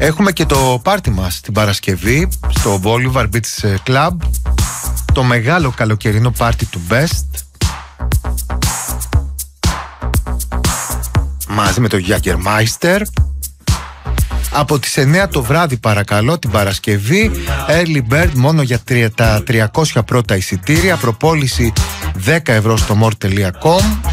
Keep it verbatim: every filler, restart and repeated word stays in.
Έχουμε και το πάρτι μας την Παρασκευή στο Bolivar Beach Club, το μεγάλο καλοκαιρινό πάρτι του Best, μαζί με το Jägermeister. Από τις εννιά το βράδυ παρακαλώ την Παρασκευή, early bird μόνο για τα τριακόσια πρώτα εισιτήρια, προπόληση δέκα ευρώ στο more τελεία com.